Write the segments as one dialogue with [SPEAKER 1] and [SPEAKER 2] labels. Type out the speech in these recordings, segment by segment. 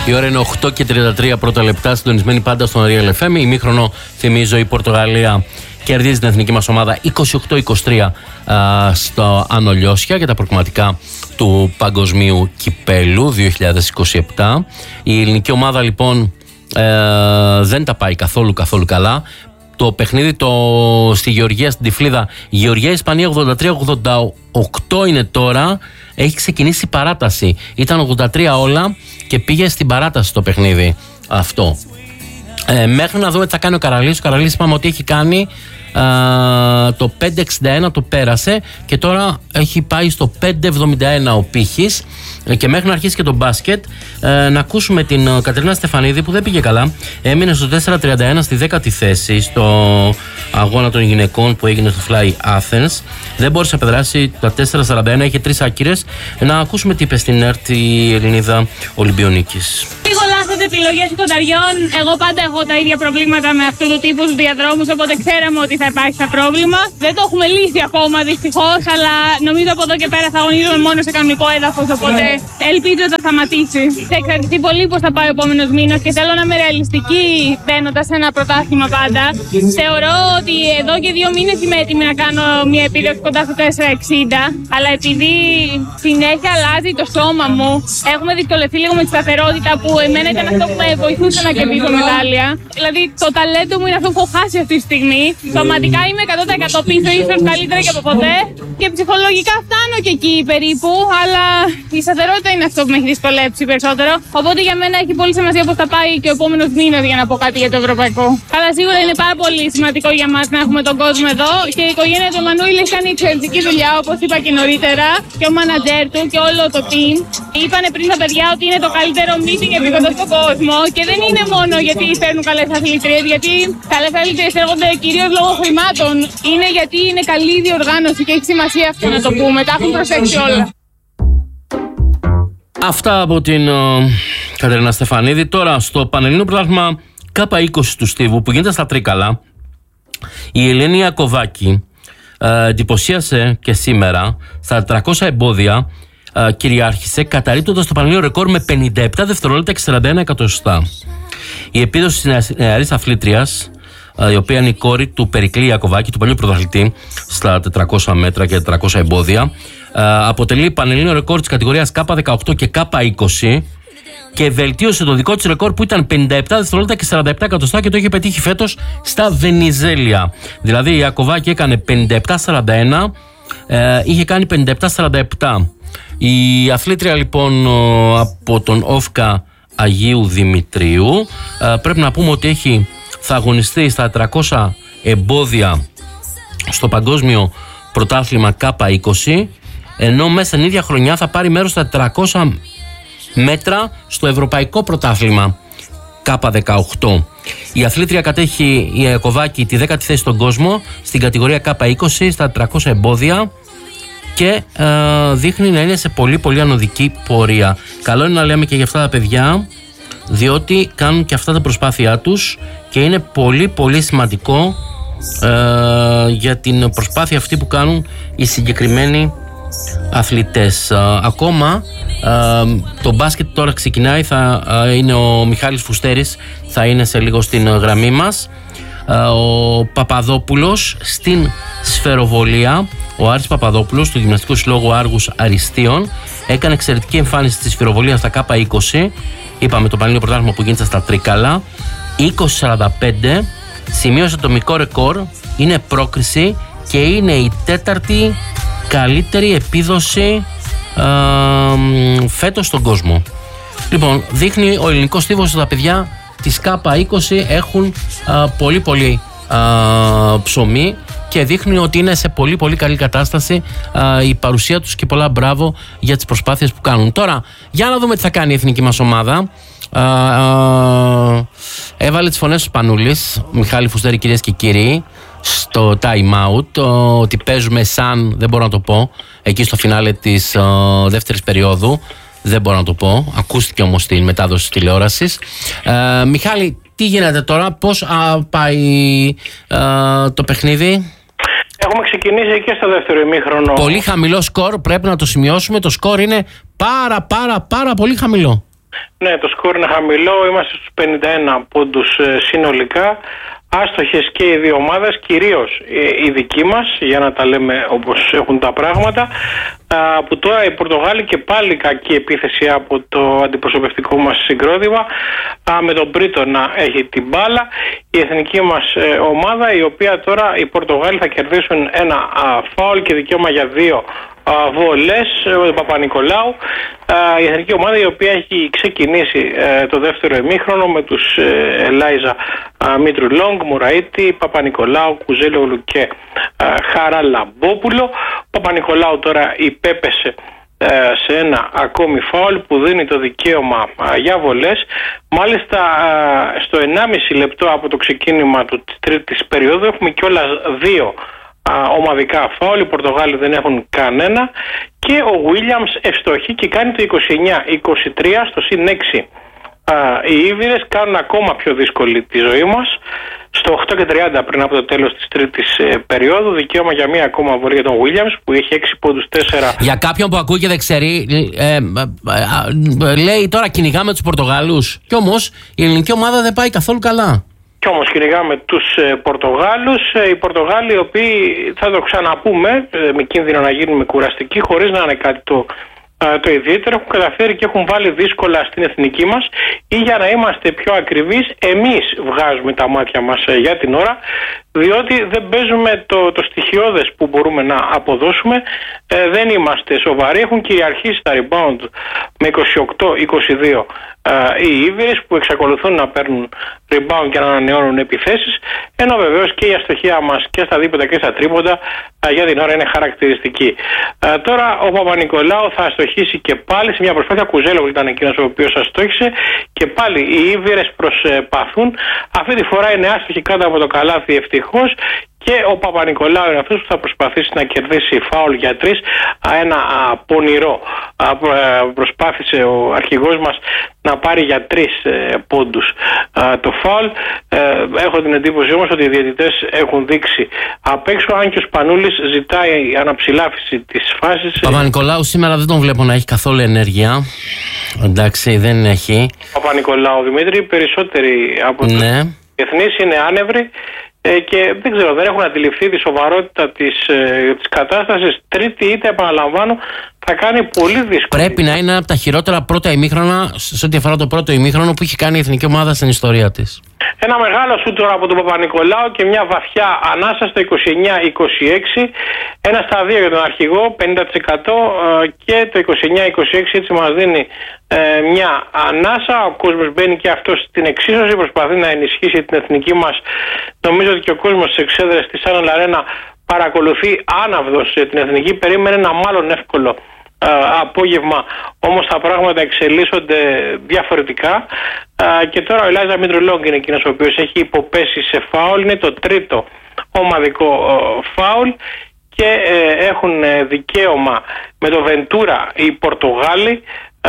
[SPEAKER 1] Η ώρα είναι 8:33 πρώτα λεπτά, συντονισμένη πάντα στον Real FM. Ημίχρονο, θυμίζω, η Πορτογαλία κερδίζει την εθνική μας ομάδα 28-23 στο Άνω Λιώσια για τα προκριματικά του Παγκοσμίου Κυπέλου 2027. Η ελληνική ομάδα λοιπόν δεν τα πάει καθόλου καλά. Το παιχνίδι στη Γεωργία, στην Τυφλίδα, Γεωργία-Ισπανία 83-88 είναι τώρα. Έχει ξεκινήσει η παράταση. Ήταν 83 όλα και πήγε στην παράταση το παιχνίδι αυτό. Μέχρι να δούμε τι θα κάνει ο Καραλής. Ο Καραλής είπαμε ότι έχει κάνει το 5.61, το πέρασε και τώρα έχει πάει στο 5.71 ο Πύχης. Και μέχρι να αρχίσει και το μπάσκετ, να ακούσουμε την Κατερίνα Στεφανίδη που δεν πήγε καλά. Έμεινε στο 4.31 στη 10η θέση στο αγώνα των γυναικών που έγινε στο Fly Athens. Δεν μπόρεσε να πεδράσει τα 4.41, είχε 3 άκυρες. Να ακούσουμε τι είπε στην ΕΡΤ η Ελληνίδα Ολυμπιονίκης.
[SPEAKER 2] Λίγο λάθος επιλογές κονταριών. Εγώ πάντα έχω τα ίδια προβλήματα με αυτού του τύπου τους διαδρόμους, οπότε ξέραμε ότι θα υπάρχει ένα πρόβλημα. Δεν το έχουμε λύσει ακόμα δυστυχώς, αλλά νομίζω από εδώ και πέρα θα αγωνίζουμε μόνο σε κανονικό έδαφος. Οπότε ελπίζω ότι θα σταματήσει. Θα εξαρτηθεί πολύ πώς θα πάει ο επόμενος μήνας και θέλω να είμαι ρεαλιστική μπαίνοντας σε ένα πρωτάθλημα πάντα. Θεωρώ ότι εδώ και 2 μήνες είμαι έτοιμη να κάνω μια επίδοση κοντά στο 4.60, αλλά επειδή συνέχεια αλλάζει το σώμα μου, έχουμε δυσκολευτεί λίγο με τη σταθερότητα που εμένα ήταν αυτό που με βοηθούσε να κερδίσω μετάλλια. Δηλαδή το ταλέντο μου είναι αυτό που έχω χάσει αυτή τη στιγμή. Σωματικά είμαι 100% πίσω, ίσως καλύτερα και από ποτέ. Και ψυχολογικά φτάνω και εκεί περίπου, αλλά η σταθερότητα είναι αυτό που με έχει δυσκολέψει περισσότερο. Οπότε για μένα έχει πολύ σημασία πώς θα πάει και ο επόμενος μήνας για να πω κάτι για το ευρωπαϊκό. Αλλά σίγουρα είναι πάρα πολύ σημαντικό για μας να έχουμε τον κόσμο εδώ και η οικογένεια του Μανουήλ έχει κάνει εξαιρετική δουλειά, όπως είπα και νωρίτερα, και ο μάνατζερ του και όλο το team. Είπανε πριν τα παιδιά ότι είναι το καλύτερο meeting επίπεδο στον κόσμο και δεν είναι μόνο γιατί φέρνουν καλές αθλητρίες, γιατί καλές αθλητρίες έρχονται κυρίως λόγω χρημάτων. Είναι γιατί είναι καλή διοργάνωση και έχει σημασία αυτό να το πούμε. Τα έχουν προσέξει όλα.
[SPEAKER 1] Αυτά από την Κατερίνα Στεφανίδη. Τώρα στο Πανελλήνιο Πρωτάθλημα K20 του Στίβου που γίνεται στα Τρίκαλα, η Ελένη Ιακωβάκη εντυπωσίασε και σήμερα στα 400 εμπόδια. Κυριάρχησε καταρρίπτοντας το πανελλήνιο ρεκόρ με 57 δευτερόλεπτα και 41 εκατοστά. Η επίδοση της νεαρής αθλήτριας, η οποία είναι η κόρη του Περικλή Ιακωβάκη, του παλιού πρωταθλητή στα 400 μέτρα και 400 εμπόδια, αποτελεί πανελλήνιο ρεκόρ της κατηγορίας K18 και K20 και βελτίωσε το δικό της ρεκόρ που ήταν 57 δευτερόλεπτα και 47 εκατοστά και το είχε πετύχει φέτος στα Βενιζέλια. Δηλαδή η Ιακωβάκη έκανε 57-41, είχε κάνει 57-47. Η αθλήτρια λοιπόν από τον ΟΦΚΑ Αγίου Δημητρίου πρέπει να πούμε ότι θα αγωνιστεί στα 400 εμπόδια στο Παγκόσμιο Πρωτάθλημα K20, ενώ μέσα στην ίδια χρονιά θα πάρει μέρος στα 400 μέτρα στο Ευρωπαϊκό Πρωτάθλημα K18. Η αθλήτρια κατέχει, η Ιακωβάκη, τη 10η θέση στον κόσμο στην κατηγορία K20 στα 400 εμπόδια και δείχνει να είναι σε πολύ πολύ ανωδική πορεία. Καλό είναι να λέμε και για αυτά τα παιδιά, διότι κάνουν και αυτά τα προσπάθειά τους και είναι πολύ πολύ σημαντικό για την προσπάθεια αυτή που κάνουν οι συγκεκριμένοι αθλητές. Ακόμα το μπάσκετ τώρα ξεκινάει, θα είναι ο Μιχάλης Φουστέρης, θα είναι σε λίγο στην γραμμή μας. Ο Παπαδόπουλος στην σφαιροβολία, ο Άρης Παπαδόπουλος του Γυμναστικού Συλλόγου Άργους Αριστείων, έκανε εξαιρετική εμφάνιση στη σφαιροβολία στα K20. Είπαμε το Πανελλήνιο Πρωτάθλημα που γίνεται στα Τρίκαλα, 20-45, σημείωσε ατομικό ρεκόρ, είναι πρόκριση και είναι η 4η καλύτερη επίδοση φέτος στον κόσμο. Λοιπόν, δείχνει ο ελληνικός στίβος ότι τα παιδιά της K20 έχουν πολύ πολύ ψωμί και δείχνει ότι είναι σε πολύ πολύ καλή κατάσταση η παρουσία τους και πολλά μπράβο για τις προσπάθειες που κάνουν. Τώρα, για να δούμε τι θα κάνει η εθνική μας ομάδα. Έβαλε τις φωνές του Σπανούλης, Μιχάλη Φουστέρη, κυρίες και κύριοι, στο time out, ότι παίζουμε σαν, δεν μπορώ να το πω, εκεί στο φινάλε της δεύτερης περίοδου. Δεν μπορώ να το πω. Ακούστηκε όμως στην μετάδοση της τηλεόρασης. Μιχάλη, τι γίνεται τώρα, πώς πάει το παιχνίδι?
[SPEAKER 3] Έχουμε ξεκινήσει και στο δεύτερο ημίχρονο.
[SPEAKER 1] Πολύ χαμηλό σκορ, πρέπει να το σημειώσουμε. Το σκορ είναι πάρα πολύ χαμηλό.
[SPEAKER 3] Ναι, το σκορ είναι χαμηλό, είμαστε στους 51 πόντους συνολικά. Άστοχες και οι δύο ομάδες, κυρίως η δική μας, για να τα λέμε όπως έχουν τα πράγματα, που τώρα οι Πορτογάλοι και πάλι κακή επίθεση από το αντιπροσωπευτικό μας συγκρότημα, με τον Πρίτο να έχει την μπάλα. Η εθνική μας ομάδα, η οποία τώρα οι Πορτογάλοι θα κερδίσουν ένα φάουλ και δικαίωμα για 2 βολές του Παπα-Νικολάου. Η εθνική ομάδα, η οποία έχει ξεκινήσει το δεύτερο ημίχρονο με τους Ελάιζα Μήτρου Λόγκ, Μουραΐτη, Παπα-Νικολάου, Κουζέλογλου και Χαραλαμπόπουλο. Παπα-Νικολάου τώρα υπέπεσε σε ένα ακόμη φάουλ που δίνει το δικαίωμα για βολές. Μάλιστα στο 1,5 λεπτό από το ξεκίνημα της τρίτης περίοδου έχουμε κιόλας 2 ομαδικά φάουλ. Οι Πορτογάλοι δεν έχουν κανένα και ο Βίλιαμς ευστοχεί και κάνει το 29-23 στο συν 6. Οι Ήβηρες κάνουν ακόμα πιο δύσκολη τη ζωή μας. Στο 8:30 πριν από το τέλος της τρίτης περίοδου, δικαίωμα για μία ακόμα βολή για τον Βίλιαμς που έχει 6 πόντους 4.
[SPEAKER 1] Για κάποιον που ακούει και δεν ξέρει, λέει τώρα κυνηγάμε τους Πορτογάλους. Κι όμως η ελληνική ομάδα δεν πάει καθόλου καλά.
[SPEAKER 3] Κι όμως κυνηγάμε τους Πορτογάλους. Οι Πορτογάλοι, οι οποίοι, θα το ξαναπούμε, με κίνδυνο να γίνουμε κουραστικοί, χωρίς να είναι κάτι το ιδιαίτερο, έχουν καταφέρει και έχουν βάλει δύσκολα στην εθνική μας, ή για να είμαστε πιο ακριβείς, εμείς βγάζουμε τα μάτια μας για την ώρα, διότι δεν παίζουμε το στοιχειώδες που μπορούμε να αποδώσουμε, δεν είμαστε σοβαροί. Έχουν κυριαρχήσει τα rebound με 28-22 οι Ήβηρες, που εξακολουθούν να παίρνουν rebound και να ανανεώνουν επιθέσεις, ενώ βεβαίως και η αστοχία μας και στα δίποτα και στα τρίποντα για την ώρα είναι χαρακτηριστική. Τώρα ο Παπα-Νικολάου θα αστοχίσει και πάλι σε μια προσπάθεια. Κουζέλογλου ήταν εκείνος ο οποίος αστόχησε και πάλι οι Ήβηρες προσπαθούν. Αυτή τη φορά είναι άστοχοι κάτω από το καλάθι ευτυχώς. Και ο Παπα-Νικολάου είναι αυτός που θα προσπαθήσει να κερδίσει φάουλ για 3. Ένα πονηρό προσπάθησε ο αρχηγός μας να πάρει για 3 πόντους το φάουλ. Έχω την εντύπωση όμως ότι οι διαιτητές έχουν δείξει απ' έξω, αν και ο Σπανούλης ζητάει αναψηλάφιση της φάσης.
[SPEAKER 1] Παπα-Νικολάου σήμερα δεν τον βλέπω να έχει καθόλου ενέργεια. Εντάξει, δεν έχει.
[SPEAKER 3] Παπα-Νικολάου, Δημήτρη, περισσότεροι από τους εθνείς είναι άνευροι. Και δεν ξέρω, δεν έχουν αντιληφθεί τη σοβαρότητα της κατάστασης. Τρίτη ήττα, επαναλαμβάνω, θα κάνει πολύ δύσκολο.
[SPEAKER 1] Πρέπει να είναι από τα χειρότερα πρώτα ημίχρονα, σε ό,τι αφορά το πρώτο ημίχρονο που έχει κάνει η εθνική ομάδα στην ιστορία της.
[SPEAKER 3] Ένα μεγάλο σούτ τώρα από τον Παπα-Νικολάου και μια βαθιά ανάσα στο 29-26. Ένα στα 2 για τον αρχηγό, 50%, και το 29-26 έτσι μας δίνει μια ανάσα. Ο κόσμος μπαίνει και αυτός στην εξίσωση, προσπαθεί να ενισχύσει την εθνική μας. Νομίζω ότι και ο κόσμος στις εξέδρες της Άλαν Αρένα παρακολουθεί άναυδος την εθνική. Περίμενε ένα μάλλον εύκολο απόγευμα, όμως τα πράγματα εξελίσσονται διαφορετικά. Και τώρα ο Ελάιζα Μήτρου Λόγκ είναι εκείνος ο οποίος έχει υποπέσει σε φάουλ. Είναι το τρίτο ομαδικό φάουλ και έχουν δικαίωμα με το Βεντούρα οι Πορτογάλοι.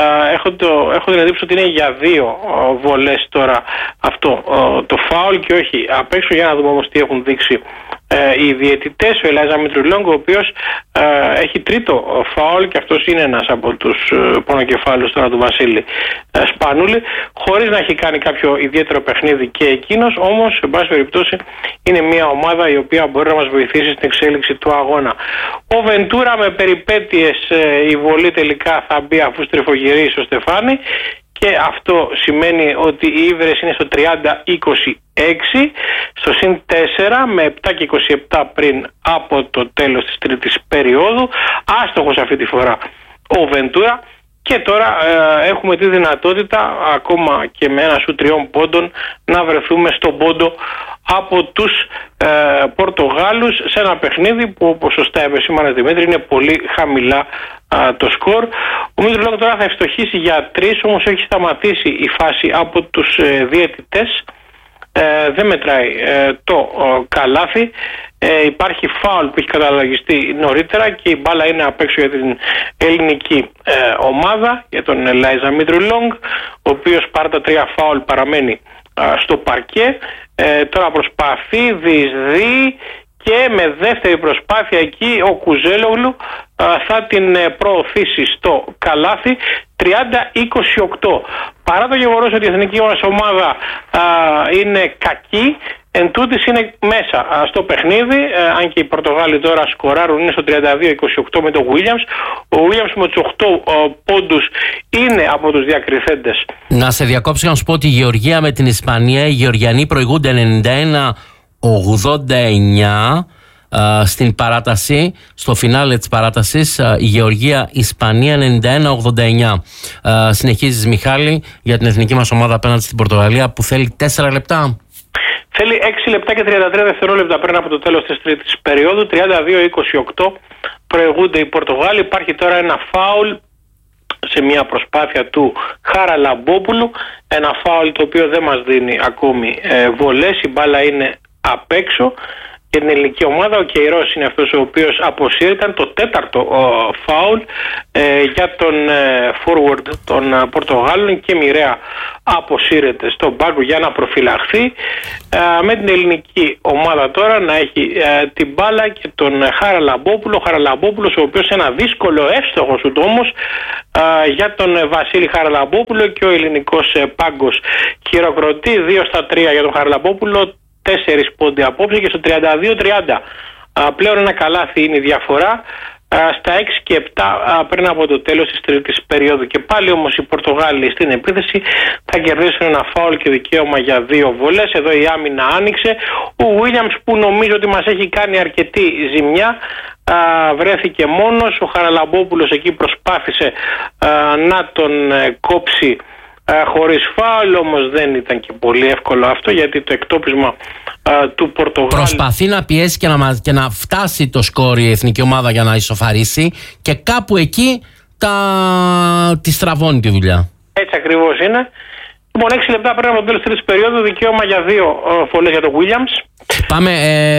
[SPEAKER 3] Έχω την εντύπωση ότι είναι για 2 βολές τώρα αυτό το φάουλ και όχι απ' έξω. Για να δούμε όμως τι έχουν δείξει οι διαιτητές. Ο Ελάιζα Μήτρου Λόγκ, ο οποίος έχει τρίτο φάουλ και αυτός είναι ένας από τους πονοκεφάλους τώρα του Βασίλη Σπανούλη, χωρίς να έχει κάνει κάποιο ιδιαίτερο παιχνίδι και εκείνος, όμως σε πάση περιπτώσει είναι μια ομάδα η οποία μπορεί να μας βοηθήσει στην εξέλιξη του αγώνα. Ο Βεντούρα με περιπέτειες, η βολή τελικά θα μπει αφού στριφογυρίσει ο Στεφάνη, και αυτό σημαίνει ότι οι Ήβρες είναι στο 30-26, στο συν 4 με 7 και 27 πριν από το τέλος της τρίτης περίοδου. Άστοχος αυτή τη φορά ο Βεντούρα. Και τώρα έχουμε τη δυνατότητα ακόμα και με ένα σου 3 πόντων να βρεθούμε στον πόντο από τους Πορτογάλους σε ένα παιχνίδι που, όπως σωστά επεσήμανε Δημήτρη, είναι πολύ χαμηλά το σκορ. Ο Μήτρου Λόγκ τώρα θα ευστοχίσει για 3, όμως έχει σταματήσει η φάση από τους διαιτητές. Δεν μετράει το καλάθι. Υπάρχει φάουλ που έχει καταλογιστεί νωρίτερα και η μπάλα είναι απ' έξω για την ελληνική ομάδα, για τον Ελάιζα Μήτρου Λόγκ, ο οποίος παρά τα 3 φάουλ παραμένει στο παρκέ. Τώρα προσπαθεί, διεισδύει και με δεύτερη προσπάθεια εκεί ο Κουζέλογλου θα την προωθήσει στο καλάθι 30-28. Παρά το γεγονός ότι η εθνική μας ομάδα είναι κακή, εν τούτης είναι μέσα στο παιχνίδι, αν και οι Πορτογάλοι τώρα σκοράρουν, είναι στο 32-28 με τον Williams. Ο Williams με τους 8 πόντους είναι από τους διακριθέντες.
[SPEAKER 1] Να σε διακόψω και να σου πω ότι η Γεωργία με την Ισπανία, οι Γεωργιανοί προηγούνται 91-89 στην παράταση, στο φινάλε της παράτασης. Η Γεωργία, Ισπανία 91-89. Συνεχίζεις, Μιχάλη, για την εθνική μας ομάδα απέναντι στην Πορτογαλία που θέλει 4 λεπτά.
[SPEAKER 3] Θέλει 6 λεπτά και 33 δευτερόλεπτα πριν από το τέλος της τρίτης περίοδου. 32-28 προηγούνται οι Πορτογάλοι. Υπάρχει τώρα ένα φάουλ σε μια προσπάθεια του Χαραλαμπόπουλου. Ένα φάουλ το οποίο δεν μας δίνει ακόμη βολές. Η μπάλα είναι απ' έξω. Για την ελληνική ομάδα ο Κεϊρός είναι αυτός ο οποίος αποσύρει. Ήταν το τέταρτο φάουλ για τον forward των Πορτογάλων και μοιραία αποσύρεται στον πάγκο για να προφυλαχθεί. Με την ελληνική ομάδα τώρα να έχει την μπάλα και τον Χαραλαμπόπουλο. Χαραλαμπόπουλος ο οποίος ένα δύσκολο εύστοχο σουτ όμως για τον Βασίλη Χαραλαμπόπουλο, και ο ελληνικός πάγκος χειροκροτεί. 2-3 για τον Χαραλαμπόπουλο. 4 πόντι απόψε και στο 32-30. Πλέον ένα καλάθι είναι η διαφορά. Στα 6 και 7 πριν από το τέλος της τρίτης περίοδου. Και πάλι όμως οι Πορτογάλοι στην επίθεση θα κερδίσουν ένα φάουλ και δικαίωμα για 2 βολές. Εδώ η άμυνα άνοιξε. Ο Williams, που νομίζω ότι μας έχει κάνει αρκετή ζημιά, βρέθηκε μόνος. Ο Χαραλαμπόπουλος εκεί προσπάθησε να τον κόψει χωρίς φάουλ, όμως δεν ήταν και πολύ εύκολο αυτό, γιατί το εκτόπισμα του Πορτογάλου
[SPEAKER 1] προσπαθεί να πιέσει και να φτάσει το σκόρ η εθνική ομάδα για να ισοφαρίσει, και κάπου εκεί τη στραβώνει τη δουλειά.
[SPEAKER 3] Έτσι ακριβώς είναι. Λοιπόν, 6 λεπτά πριν από το τέλος της τρίτης περίοδου, δικαίωμα για 2 βολές για τον Williams.
[SPEAKER 1] Πάμε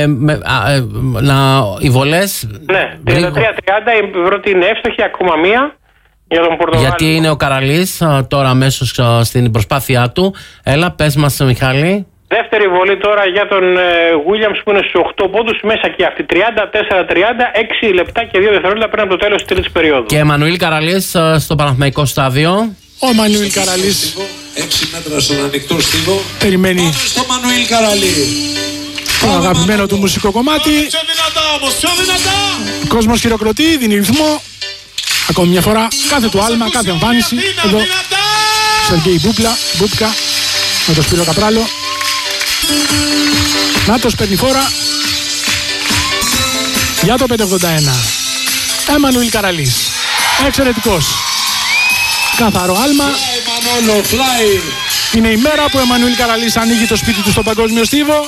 [SPEAKER 1] οι βολές.
[SPEAKER 3] Ναι, 33-30, η πρώτη είναι εύστοχη, ακόμα μία.
[SPEAKER 1] Γιατί είναι ο Καραλής τώρα αμέσως στην προσπάθειά του. Έλα, πες μας, Μιχάλη.
[SPEAKER 3] Δεύτερη βολή τώρα για τον Williams που είναι στους 8 πόντους, μέσα και αυτή 34-30, 6 λεπτά και 2 δευτερόλεπτα πριν από το τέλος της τρίτης περίοδου.
[SPEAKER 1] Και Εμμανουήλ Καραλής στο Παναθηναϊκό στάδιο.
[SPEAKER 4] Ο Εμμανουήλ Καραλής
[SPEAKER 5] 6 μέτρα στον ανοιχτό στίβο.
[SPEAKER 4] περιμένει
[SPEAKER 5] στο Εμμανουήλ Καραλή.
[SPEAKER 4] το αγαπημένο του μουσικό κομμάτι. Ο κόσμος χειροκροτεί, δίνει ρυθμό. Ακόμη μια φορά, κάθε του άλμα, κάθε εμφάνιση. Εδώ, Σεργέη Μπούμπκα, με τον Σπύρο Καπράλο. Νάτος παίρνει φόρα για το 581. Εμμανουήλ Καραλής, εξαιρετικός. Καθαρό άλμα. Είναι η μέρα που ο Εμμανουήλ Καραλής ανοίγει το σπίτι του στο παγκόσμιο στίβο.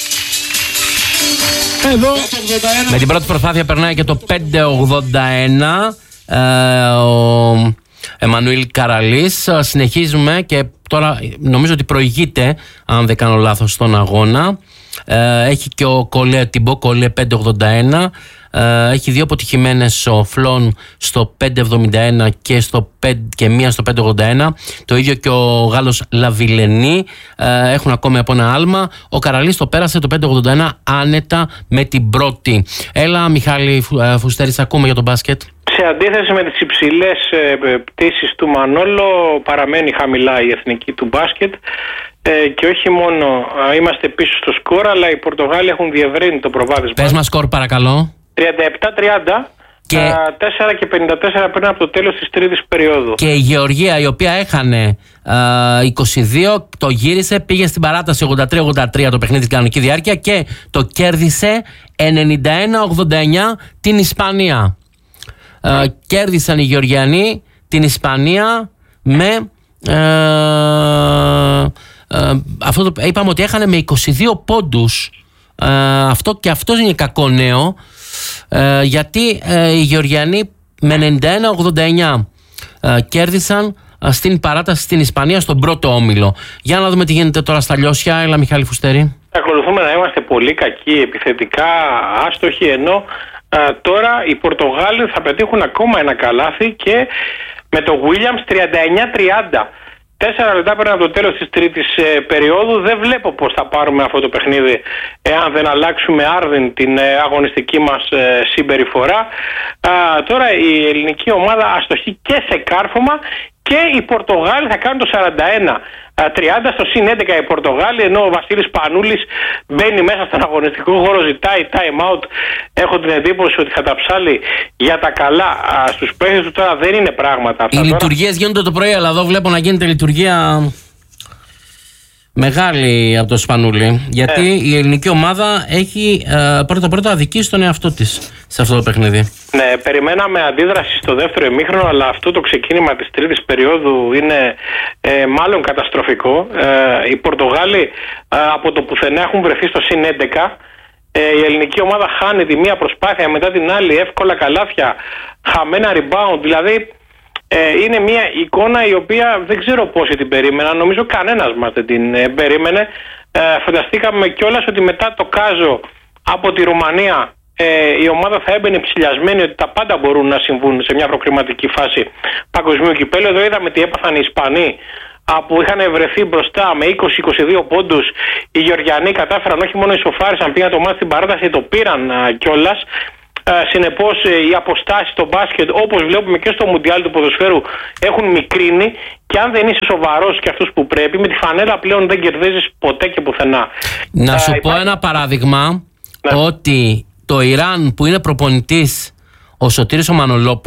[SPEAKER 4] Εδώ.
[SPEAKER 1] Με την πρώτη προσπάθεια περνάει και το 581 ο Εμμανουήλ Καραλής. Συνεχίζουμε και τώρα νομίζω ότι προηγείται, αν δεν κάνω λάθος, στον αγώνα. Έχει και ο Τιμπό Κολέ 581. Έχει 2 αποτυχημένες ο Φλόν στο 571 και μία στο 581. Το ίδιο και ο Γάλλος Λαβιλενή. Έχουν ακόμη από ένα άλμα. Ο Καραλής το πέρασε το 581 άνετα με την πρώτη. Έλα, Μιχάλη Φουστέρη, ακούμε για τον μπάσκετ.
[SPEAKER 3] Σε αντίθεση με τις υψηλές πτήσεις του Μανόλο, παραμένει χαμηλά η εθνική του μπάσκετ. Και όχι μόνο είμαστε πίσω στο σκορ, αλλά οι Πορτογάλοι έχουν διευρύνει το προβάδισμα.
[SPEAKER 1] Πες μας σκορ, παρακαλώ.
[SPEAKER 3] 37-30 και 4 και 54 πριν από το τέλος της τρίτης περίοδου.
[SPEAKER 1] Και η Γεωργία, η οποία έχανε 22, το γύρισε, πήγε στην παράταση 83-83 το παιχνίδι στην κανονική διάρκεια και το κέρδισε 91-89 την Ισπανία. Κέρδισαν οι Γεωργιανοί την Ισπανία με αυτό το, είπαμε ότι έχανε με 22 πόντους. Αυτό είναι κακό νέο, γιατί οι Γεωργιανοί με 91-89 κέρδισαν στην παράταση στην Ισπανία στον πρώτο όμιλο. Για να δούμε τι γίνεται τώρα στα λιώσια. Έλα, Μιχάλη Φουστέρη.
[SPEAKER 3] Ακολουθούμε να είμαστε πολύ κακοί, επιθετικά άστοχοι, ενώ τώρα οι Πορτογάλοι θα πετύχουν ακόμα ένα καλάθι και με το Williams 39-30. 4 λεπτά πριν από το τέλος της τρίτης περίοδου. Δεν βλέπω πώς θα πάρουμε αυτό το παιχνίδι εάν δεν αλλάξουμε άρδιν την αγωνιστική μας συμπεριφορά. Τώρα η ελληνική ομάδα αστοχεί και σε κάρφωμα και οι Πορτογάλοι θα κάνουν το 41-30 στο συν 11 οι Πορτογάλοι, ενώ ο Βασίλης Πανούλης μπαίνει μέσα στον αγωνιστικό χώρο, ζητάει time out. Έχω την εντύπωση ότι θα τα ψάλει για τα καλά στους παίκτες του. Τώρα δεν είναι πράγματα αυτά.
[SPEAKER 1] Οι λειτουργίες γίνονται το πρωί, αλλά εδώ βλέπω να γίνεται λειτουργία μεγάλη από το Σπανούλη. Γιατί η ελληνική ομάδα έχει πρώτα αδικήσει τον εαυτό της σε αυτό το παιχνίδι.
[SPEAKER 3] Ναι, περιμέναμε αντίδραση στο δεύτερο ημίχρονο, αλλά αυτό το ξεκίνημα της τρίτης περίοδου είναι μάλλον καταστροφικό. Οι Πορτογάλοι από το πουθενά έχουν βρεθεί στο συν 11. Η ελληνική ομάδα χάνει τη μία προσπάθεια μετά την άλλη, εύκολα καλάθια, χαμένα rebound, δηλαδή είναι μια εικόνα η οποία δεν ξέρω πόσοι την περίμεναν, νομίζω κανένας μας δεν την περίμενε. Φανταστήκαμε κιόλας ότι μετά το κάζο από τη Ρουμανία η ομάδα θα έμπαινε ψηλιασμένη, ότι τα πάντα μπορούν να συμβούν σε μια προκριματική φάση παγκοσμίου κυπέλλου. Εδώ είδαμε τι έπαθαν οι Ισπανοί που είχαν βρεθεί μπροστά με 20-22 πόντους. Οι Γεωργιανοί κατάφεραν όχι μόνο ισοφάρισαν, πήγαν το μάτι στην παράταση, το πήραν κιόλας. Συνεπώς οι αποστάσεις στο μπάσκετ, όπως βλέπουμε και στο Μουντιάλ του ποδοσφαίρου, έχουν μικρύνει, και αν δεν είσαι σοβαρός και αυτούς που πρέπει, με τη φανέλα πλέον δεν κερδίζεις ποτέ και πουθενά.
[SPEAKER 1] Να σου πω ένα παράδειγμα, ότι το Ιράν που είναι προπονητής ο Σωτήρης ο Μανολόπουλος